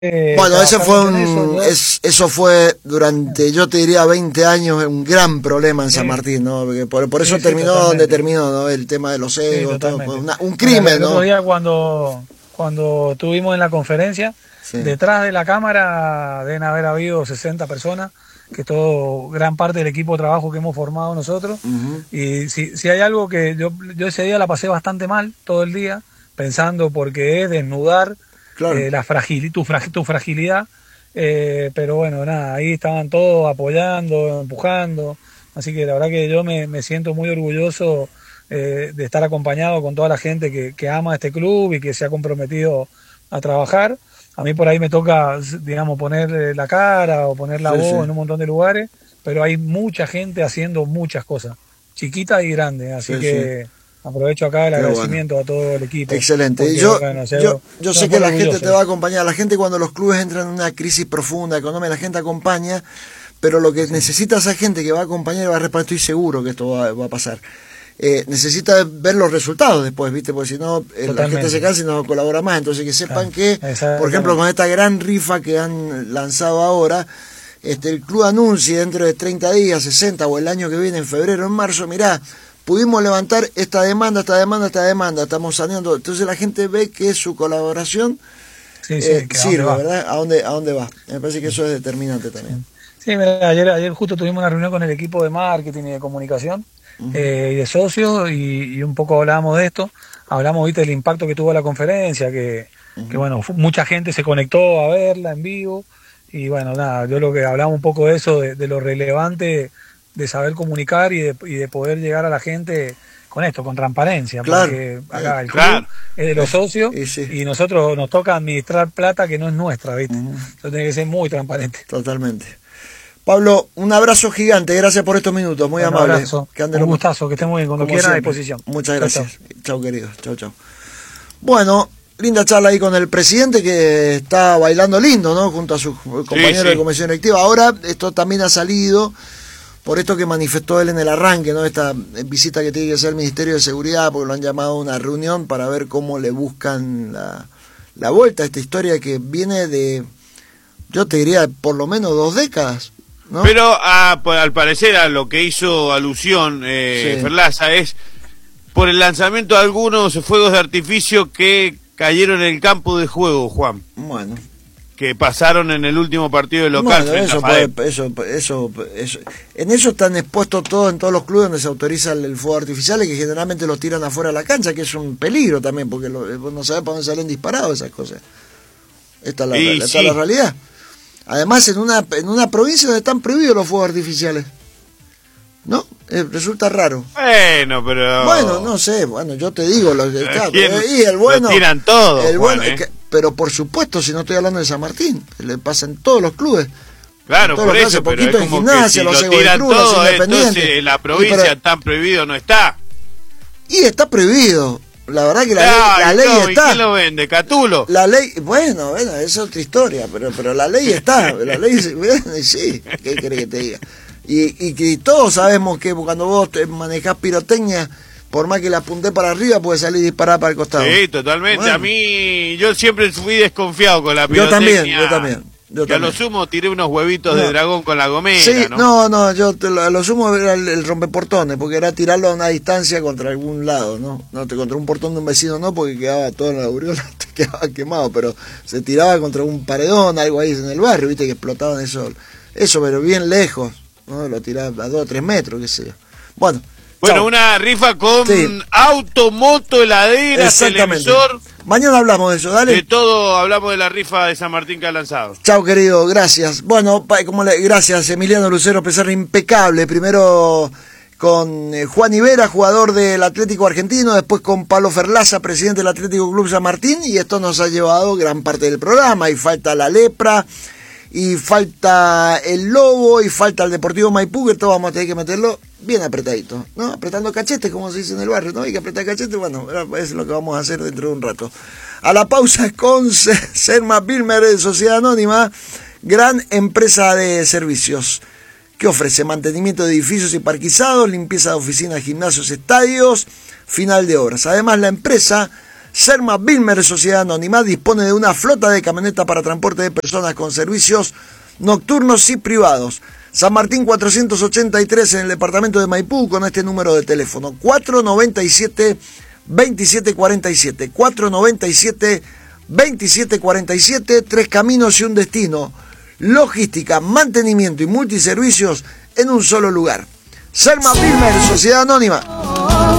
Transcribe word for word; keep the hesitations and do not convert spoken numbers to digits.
Eh, Bueno, ese trabajar fue mucho en eso, un, yo- es, eso fue durante, yo te diría, veinte años, un gran problema en San Sí, Martín, ¿no? Porque por, por eso sí, sí, terminó donde totalmente. terminó, ¿no? El tema de los Sí, egos, todo, fue totalmente. una- un Mira, el, crimen, el otro ¿no? día cuando, cuando estuvimos en la conferencia, Sí. detrás de la cámara deben haber habido sesenta personas, que todo, gran parte del equipo de trabajo que hemos formado nosotros. Ujú. Y si, si hay algo que yo, yo ese día la pasé bastante mal todo el día, pensando porque es desnudar Claro. eh, la fragil, tu, frag- tu fragilidad. Eh, pero bueno, nada, ahí estaban todos apoyando, empujando. Así que la verdad que yo me, me siento muy orgulloso eh, de estar acompañado con toda la gente que, que ama este club y que se ha comprometido a trabajar. A mí por ahí me toca, digamos, poner la cara o poner la Sí, voz sí. en un montón de lugares, pero hay mucha gente haciendo muchas cosas, chiquitas y grandes. Así Sí, que aprovecho acá el Qué bueno. agradecimiento a todo el equipo. Excelente. Y Porque, yo, bueno, o sea, yo, yo me sé que pone la gente orgulloso. te va a acompañar. La gente, cuando los clubes entran en una crisis profunda económica, la gente acompaña, pero lo que necesita esa gente que va a acompañar y va a respaldar, estoy seguro que esto va, va a pasar. Eh, necesita ver los resultados después, ¿viste? Porque si no, eh, la Totalmente. gente se cansa y no colabora más. Entonces, que sepan Claro, que, exactamente. por ejemplo, con esta gran rifa que han lanzado ahora, este, el club anuncia dentro de treinta días, sesenta o el año que viene, en febrero, en marzo, mirá, pudimos levantar esta demanda, esta demanda, esta demanda, estamos saneando. Entonces la gente ve que su colaboración Sí, sí, eh, que a dónde sirve, va. ¿verdad? ¿A dónde, a dónde va? Me parece que eso es determinante también. Sí, mira, ayer, ayer justo tuvimos una reunión con el equipo de marketing y de comunicación Ujú. eh, y de socios y, y un poco hablábamos de esto. Hablamos, viste, del impacto que tuvo la conferencia, que, que bueno, fu- mucha gente se conectó a verla en vivo y bueno, nada, yo lo que hablamos un poco de eso, de, de lo relevante de saber comunicar y de, y de poder llegar a la gente con esto, con transparencia, Claro, porque acá el club claro. es de los socios Y sí. y nosotros nos toca administrar plata que no es nuestra, ¿viste? Ujú. Entonces tiene que ser muy transparente. Totalmente. Pablo, un abrazo gigante, gracias por estos minutos, muy Un amable. abrazo, Que ande un lo- gustazo, que esté muy bien, cuando como quiera a siempre. disposición. Muchas Chau, gracias. Chao, querido. Chao, chao. Bueno, linda charla ahí con el presidente, que está bailando lindo, ¿no? Junto a sus compañeros sí. de comisión directiva. Ahora, esto también ha salido por esto que manifestó él en el arranque, ¿no? Esta visita que tiene que hacer el Ministerio de Seguridad, porque lo han llamado a una reunión para ver cómo le buscan la, la vuelta a esta historia que viene de, yo te diría, por lo menos dos décadas, ¿no? Pero a- al parecer a lo que hizo alusión eh, Sí. Ferlaza es por el lanzamiento de algunos fuegos de artificio que cayeron en el campo de juego, Juan, Bueno. que pasaron en el último partido de local Bueno, frente eso, a FADEP. puede- eso, eso, eso, en eso están expuestos todos, en todos los clubes donde se autoriza el, el fuego artificial, y que generalmente los tiran afuera de la cancha, que es un peligro también, porque lo, vos no sabés para dónde salen disparados esas cosas. Esta es la, Y esta sí. es la realidad. Además, en una, en una provincia donde están prohibidos los fuegos artificiales, ¿no? Eh, resulta raro. Bueno, pero... Bueno, no sé, bueno, yo te digo, lo que está, ¿Quién? y el bueno, Lo tiran todo, el Juan, bueno, ¿eh? que- pero por supuesto, si no estoy hablando de San Martín, le pasa en todos los clubes. Claro, Todo por lo que eso, hace pero poquito es en como gimnasia, que si los lo Egos del tiran Cruz, los todo, Independientes. entonces la Y provincia pero- tan prohibido no está. Y está prohibido. La verdad que la Ay, ley, la ley no, ¿y está. quién lo vende? ¿Catulo? La ley, bueno, bueno, es otra historia, pero pero la ley está. La ley, bueno, y sí, ¿qué querés que te diga? Y, y que todos sabemos que cuando vos te manejás pirotecnia, por más que la apunté para arriba, puede salir disparada para el costado. Sí, totalmente. Bueno. A mí, yo siempre fui desconfiado con la Yo pirotecnia. también, yo también. Yo que a también. lo sumo tiré unos huevitos No. de dragón con la gomera, Sí, ¿no? no, no, yo te lo, a lo sumo era el, el rompeportones, porque era tirarlo a una distancia contra algún lado, ¿no? No, te contra un portón de un vecino no, porque quedaba todo en la aureola, te quedaba quemado, pero se tiraba contra un paredón, algo ahí en el barrio, viste, que explotaban eso, eso, pero bien lejos, ¿no? Lo tiraba a dos o tres metros, qué sé yo. Bueno, Bueno, chao. una rifa con Sí. auto, moto, heladera, Exactamente. televisor. Mañana hablamos de eso, dale. De todo hablamos de la rifa de San Martín que ha lanzado. Chao, querido, gracias. Bueno, pa- como le, gracias, Emiliano Lucero Pesarra, impecable. Primero con eh, Juan Ibera, jugador del Atlético Argentino, después con Pablo Ferlaza, presidente del Atlético Club San Martín, y esto nos ha llevado gran parte del programa. Y falta la lepra, y falta el Lobo, y falta el Deportivo Maipú, que todo vamos a tener que meterlo bien apretadito, ¿no? Apretando cachetes, como se dice en el barrio, ¿no? Hay que apretar cachetes, bueno, es lo que vamos a hacer dentro de un rato. A la pausa con Serma Pilmer, de Sociedad Anónima, gran empresa de servicios que ofrece mantenimiento de edificios y parquizados, limpieza de oficinas, gimnasios, estadios, final de obras. Además, la empresa Serma Bilmer Sociedad Anónima dispone de una flota de camionetas para transporte de personas con servicios nocturnos y privados. San Martín cuatrocientos ochenta y tres en el departamento de Maipú, con este número de teléfono: cuatro noventa y siete, veintisiete cuarenta y siete, cuatro noventa y siete, veintisiete cuarenta y siete, tres caminos y un destino. Logística, mantenimiento y multiservicios en un solo lugar. Serma Bilmer Sociedad Anónima.